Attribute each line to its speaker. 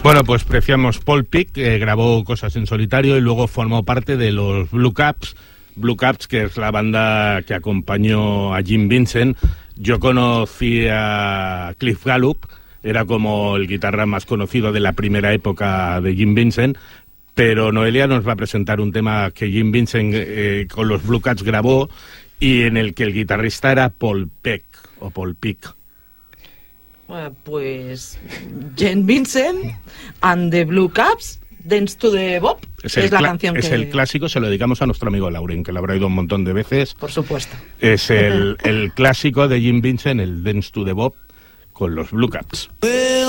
Speaker 1: Bueno, pues preciamos Paul Peek, que grabó cosas en solitario y luego formó parte de los Blue Caps. Blue Caps, que es la banda que acompañó a Jim Vincent. Yo conocí a Cliff Gallup, era como el guitarra más conocido de la primera época de Jim Vincent, pero Noelia nos va a presentar un tema que Jim Vincent con los Blue Caps grabó y en el que el guitarrista era Paul Peek, o Paul Peek.
Speaker 2: Pues Jim Vincent and the Blue Caps, Dance to the Bop, es la canción
Speaker 1: es el clásico, se lo dedicamos a nuestro amigo Lauren, que lo habrá oído un montón de veces.
Speaker 2: Por supuesto.
Speaker 1: Es el clásico de Jim Vincent, el Dance to the Bop, con los Blue Caps.